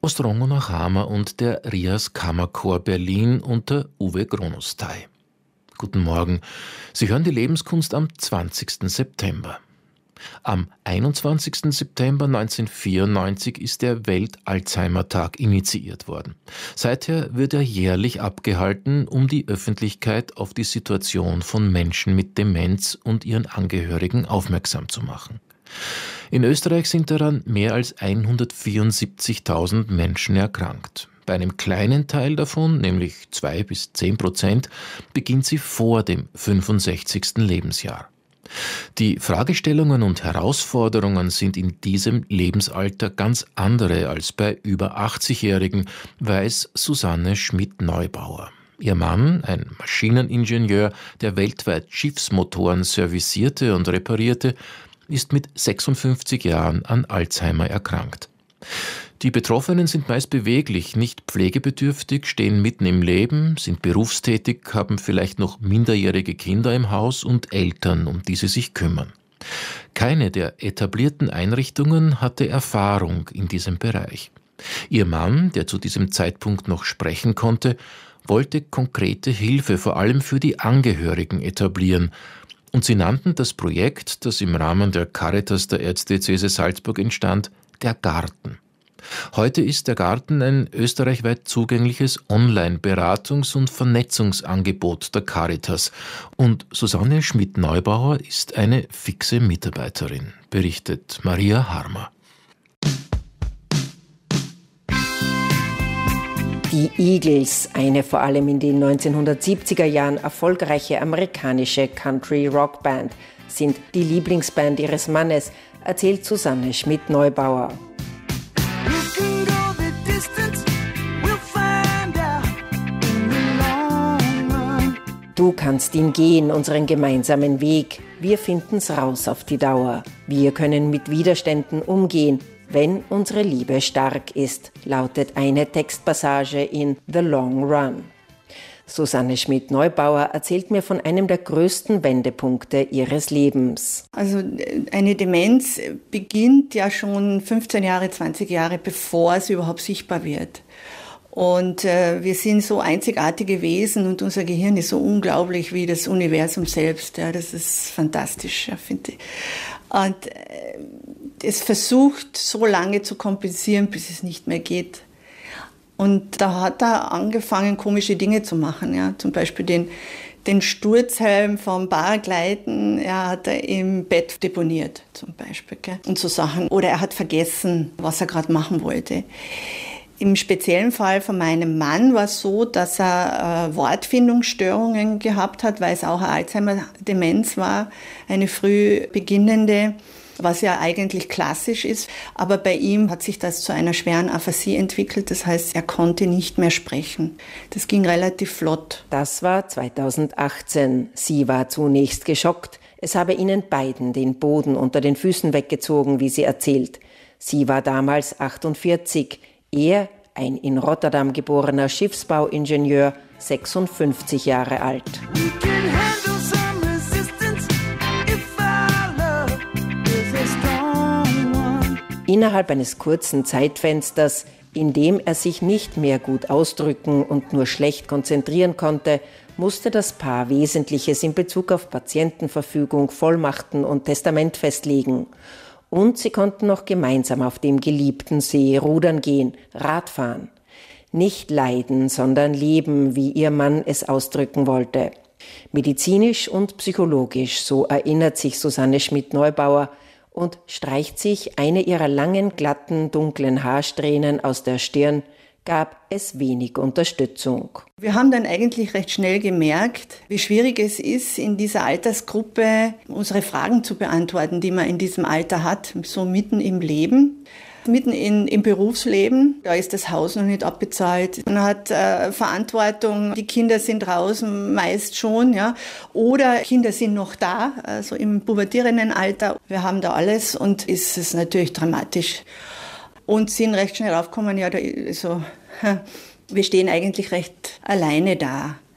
Ostrongo Nachama und der Rias Kammerchor Berlin unter Uwe Gronostai. Guten Morgen. Sie hören die Lebenskunst am 20. September. Am 21. September 1994 ist der Welt-Alzheimer-Tag initiiert worden. Seither wird er jährlich abgehalten, um die Öffentlichkeit auf die Situation von Menschen mit Demenz und ihren Angehörigen aufmerksam zu machen. In Österreich sind daran mehr als 174.000 Menschen erkrankt. Bei einem kleinen Teil davon, nämlich 2-10%, beginnt sie vor dem 65. Lebensjahr. Die Fragestellungen und Herausforderungen sind in diesem Lebensalter ganz andere als bei über 80-Jährigen, weiß Susanne Schmidt-Neubauer. Ihr Mann, ein Maschineningenieur, der weltweit Schiffsmotoren servicierte und reparierte, ist mit 56 Jahren an Alzheimer erkrankt. Die Betroffenen sind meist beweglich, nicht pflegebedürftig, stehen mitten im Leben, sind berufstätig, haben vielleicht noch minderjährige Kinder im Haus und Eltern, um die sie sich kümmern. Keine der etablierten Einrichtungen hatte Erfahrung in diesem Bereich. Ihr Mann, der zu diesem Zeitpunkt noch sprechen konnte, wollte konkrete Hilfe vor allem für die Angehörigen etablieren. Und sie nannten das Projekt, das im Rahmen der Caritas der Erzdiözese Salzburg entstand, der Garten. Heute ist der Garten ein österreichweit zugängliches Online-Beratungs- und Vernetzungsangebot der Caritas. Und Susanne Schmidt-Neubauer ist eine fixe Mitarbeiterin, berichtet Maria Harmer. Die Eagles, eine vor allem in den 1970er Jahren erfolgreiche amerikanische Country-Rock-Band, sind die Lieblingsband ihres Mannes, erzählt Susanne Schmidt-Neubauer. Du kannst ihn gehen, unseren gemeinsamen Weg. Wir finden's raus auf die Dauer. Wir können mit Widerständen umgehen, wenn unsere Liebe stark ist, lautet eine Textpassage in The Long Run. Susanne Schmidt-Neubauer erzählt mir von einem der größten Wendepunkte ihres Lebens. Also eine Demenz beginnt ja schon 15 Jahre, 20 Jahre, bevor sie überhaupt sichtbar wird. Und wir sind so einzigartige Wesen und unser Gehirn ist so unglaublich wie das Universum selbst. Ja, das ist fantastisch, ja, finde ich. Und es versucht so lange zu kompensieren, bis es nicht mehr geht. Und da hat er angefangen, komische Dinge zu machen. Ja. Zum Beispiel den Sturzhelm vom Bargleiten, hat er im Bett deponiert, zum Beispiel. Gell? Und so Sachen. Oder er hat vergessen, was er gerade machen wollte. Im speziellen Fall von meinem Mann war es so, dass er Wortfindungsstörungen gehabt hat, weil es auch eine Alzheimer-Demenz war, eine früh beginnende, was ja eigentlich klassisch ist. Aber bei ihm hat sich das zu einer schweren Aphasie entwickelt. Das heißt, er konnte nicht mehr sprechen. Das ging relativ flott. Das war 2018. Sie war zunächst geschockt. Es habe ihnen beiden den Boden unter den Füßen weggezogen, wie sie erzählt. Sie war damals 48. Er, ein in Rotterdam geborener Schiffsbauingenieur, 56 Jahre alt. Innerhalb eines kurzen Zeitfensters, in dem er sich nicht mehr gut ausdrücken und nur schlecht konzentrieren konnte, musste das Paar Wesentliches in Bezug auf Patientenverfügung, Vollmachten und Testament festlegen. Und sie konnten noch gemeinsam auf dem geliebten See rudern gehen, Radfahren. Nicht leiden, sondern leben, wie ihr Mann es ausdrücken wollte. Medizinisch und psychologisch, so erinnert sich Susanne Schmidt-Neubauer und streicht sich eine ihrer langen, glatten, dunklen Haarsträhnen aus der Stirn, gab es wenig Unterstützung. Wir haben dann eigentlich recht schnell gemerkt, wie schwierig es ist, in dieser Altersgruppe unsere Fragen zu beantworten, die man in diesem Alter hat, so mitten im Leben. Mitten im Berufsleben, da ist das Haus noch nicht abbezahlt. Man hat Verantwortung, die Kinder sind draußen meist schon, ja, oder Kinder sind noch da, also im pubertierenden Alter. Wir haben da alles und ist es natürlich dramatisch. Und sind recht schnell aufgekommen, wir stehen eigentlich recht alleine da.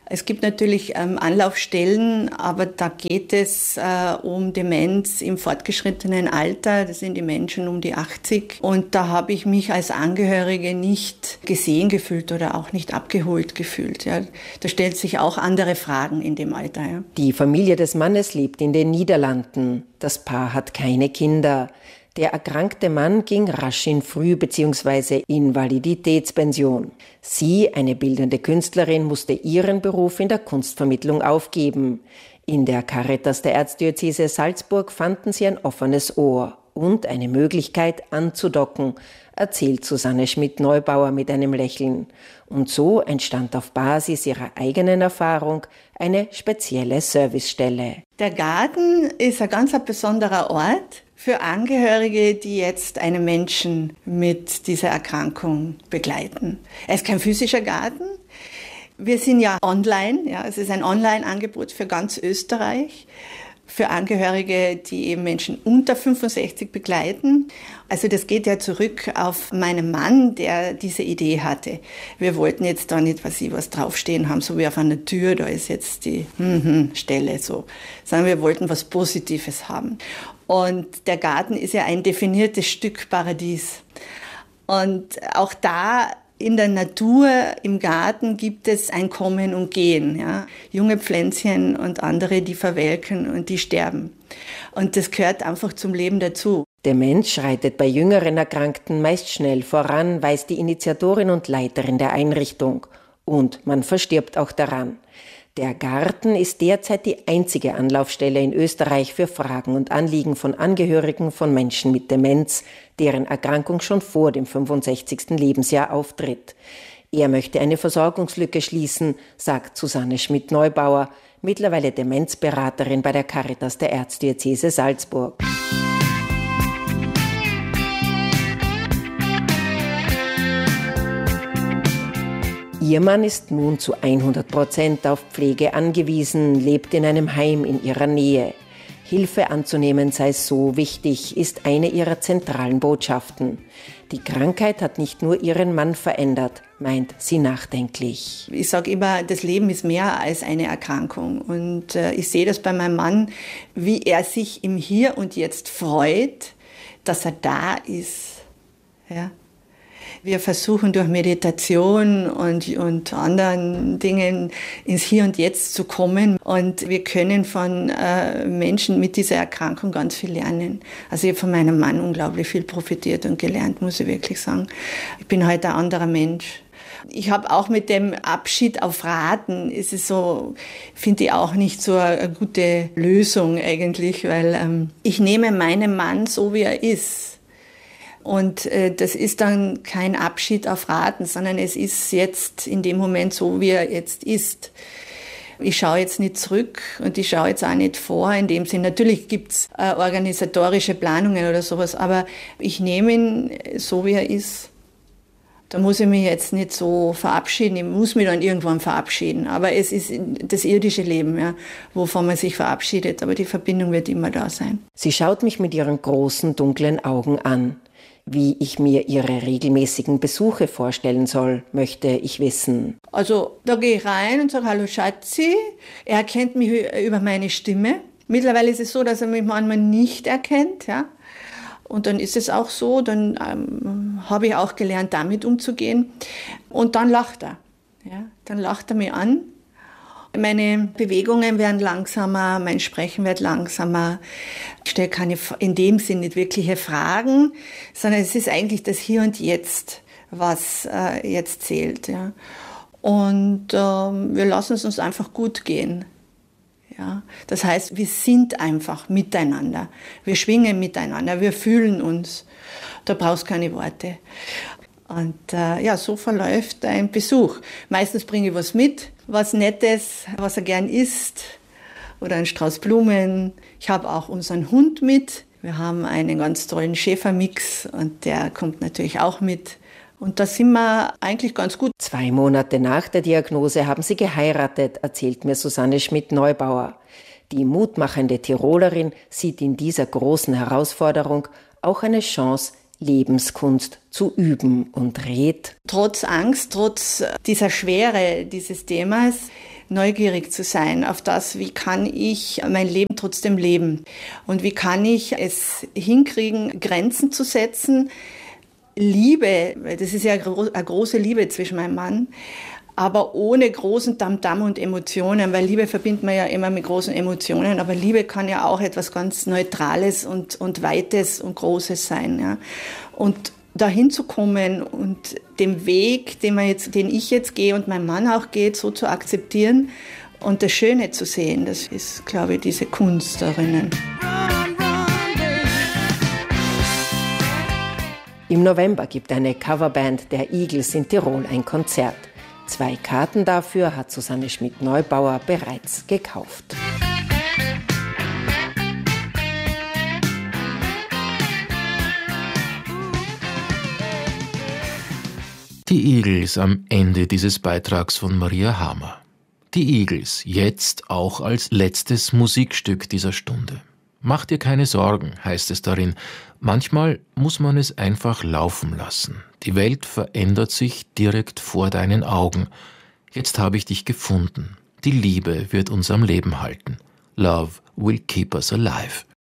Es gibt natürlich Anlaufstellen, aber da geht es um Demenz im fortgeschrittenen Alter. Das sind die Menschen um die 80. Und da habe ich mich als Angehörige nicht gesehen gefühlt oder auch nicht abgeholt gefühlt. Ja. Da stellt sich auch andere Fragen in dem Alter. Ja. Die Familie des Mannes lebt in den Niederlanden. Das Paar hat keine Kinder. Der erkrankte Mann ging rasch in Früh- bzw. Invaliditätspension. Sie, eine bildende Künstlerin, musste ihren Beruf in der Kunstvermittlung aufgeben. In der Caritas der Erzdiözese Salzburg fanden sie ein offenes Ohr und eine Möglichkeit anzudocken, erzählt Susanne Schmidt-Neubauer mit einem Lächeln. Und so entstand auf Basis ihrer eigenen Erfahrung eine spezielle Servicestelle. Der Garten ist ein ganz besonderer Ort für Angehörige, die jetzt einen Menschen mit dieser Erkrankung begleiten. Er ist kein physischer Garten. Wir sind ja online, ja, es ist ein Online-Angebot für ganz Österreich, für Angehörige, die eben Menschen unter 65 begleiten. Also das geht ja zurück auf meinen Mann, der diese Idee hatte. Wir wollten jetzt da nicht, was draufstehen haben, so wie auf einer Tür, da ist jetzt die Stelle so, sondern wir wollten was Positives haben. Und der Garten ist ja ein definiertes Stück Paradies. Und auch da in der Natur, im Garten gibt es ein Kommen und Gehen. Ja? Junge Pflänzchen und andere, die verwelken und die sterben. Und das gehört einfach zum Leben dazu. Der Mensch schreitet bei jüngeren Erkrankten meist schnell voran, weiß die Initiatorin und Leiterin der Einrichtung. Und man verstirbt auch daran. Der Garten ist derzeit die einzige Anlaufstelle in Österreich für Fragen und Anliegen von Angehörigen von Menschen mit Demenz, deren Erkrankung schon vor dem 65. Lebensjahr auftritt. Er möchte eine Versorgungslücke schließen, sagt Susanne Schmidt-Neubauer, mittlerweile Demenzberaterin bei der Caritas der Erzdiözese Salzburg. Ihr Mann ist nun zu 100% auf Pflege angewiesen, lebt in einem Heim in ihrer Nähe. Hilfe anzunehmen sei so wichtig, ist eine ihrer zentralen Botschaften. Die Krankheit hat nicht nur ihren Mann verändert, meint sie nachdenklich. Ich sage immer, das Leben ist mehr als eine Erkrankung. Und ich sehe das bei meinem Mann, wie er sich im Hier und Jetzt freut, dass er da ist. Ja. Wir versuchen durch Meditation und anderen Dingen ins Hier und Jetzt zu kommen. Und wir können von Menschen mit dieser Erkrankung ganz viel lernen. Also ich habe von meinem Mann unglaublich viel profitiert und gelernt, muss ich wirklich sagen. Ich bin heute ein anderer Mensch. Ich habe auch mit dem Abschied auf Raten, ist es so, finde ich auch nicht so eine gute Lösung eigentlich, weil ich nehme meinen Mann so, wie er ist. Und das ist dann kein Abschied auf Raten, sondern es ist jetzt in dem Moment so, wie er jetzt ist. Ich schaue jetzt nicht zurück und ich schaue jetzt auch nicht vor in dem Sinn. Natürlich gibt's organisatorische Planungen oder sowas, aber ich nehme ihn so, wie er ist. Da muss ich mich jetzt nicht so verabschieden. Ich muss mich dann irgendwann verabschieden. Aber es ist das irdische Leben, ja, wovon man sich verabschiedet. Aber die Verbindung wird immer da sein. Sie schaut mich mit ihren großen, dunklen Augen an. Wie ich mir ihre regelmäßigen Besuche vorstellen soll, möchte ich wissen. Also da gehe ich rein und sage, hallo Schatzi. Er erkennt mich über meine Stimme. Mittlerweile ist es so, dass er mich manchmal nicht erkennt. Ja. Und dann ist es auch so, dann habe ich auch gelernt, damit umzugehen. Und dann lacht er. Ja. Dann lacht er mich an. Meine Bewegungen werden langsamer, mein Sprechen wird langsamer. Ich stelle keine, in dem Sinn nicht wirkliche Fragen, sondern es ist eigentlich das Hier und Jetzt, was jetzt zählt. Ja. Und wir lassen es uns einfach gut gehen. Ja. Das heißt, wir sind einfach miteinander. Wir schwingen miteinander, wir fühlen uns. Da brauchst du keine Worte. Und so verläuft ein Besuch. Meistens bringe ich was mit, was Nettes, was er gern isst oder einen Strauß Blumen. Ich habe auch unseren Hund mit. Wir haben einen ganz tollen Schäfermix und der kommt natürlich auch mit. Und da sind wir eigentlich ganz gut. 2 Monate nach der Diagnose haben sie geheiratet, erzählt mir Susanne Schmidt-Neubauer. Die mutmachende Tirolerin sieht in dieser großen Herausforderung auch eine Chance, Lebenskunst zu üben und rät: Trotz Angst, trotz dieser Schwere dieses Themas, neugierig zu sein auf das, wie kann ich mein Leben trotzdem leben und wie kann ich es hinkriegen, Grenzen zu setzen. Liebe, das ist ja eine große Liebe zwischen meinem Mann, aber ohne großen Tamtam und Emotionen, weil Liebe verbindet man ja immer mit großen Emotionen, aber Liebe kann ja auch etwas ganz Neutrales und Weites und Großes sein. Ja. Und dahin zu kommen und den Weg, den ich jetzt gehe und mein Mann auch geht, so zu akzeptieren und das Schöne zu sehen, das ist, glaube ich, diese Kunst darin. Im November gibt eine Coverband der Eagles in Tirol ein Konzert. 2 Karten dafür hat Susanne Schmidt-Neubauer bereits gekauft. Die Eagles am Ende dieses Beitrags von Maria Hamer. Die Eagles, jetzt auch als letztes Musikstück dieser Stunde. Mach dir keine Sorgen, heißt es darin. Manchmal muss man es einfach laufen lassen. Die Welt verändert sich direkt vor deinen Augen. Jetzt habe ich dich gefunden. Die Liebe wird uns am Leben halten. Love will keep us alive.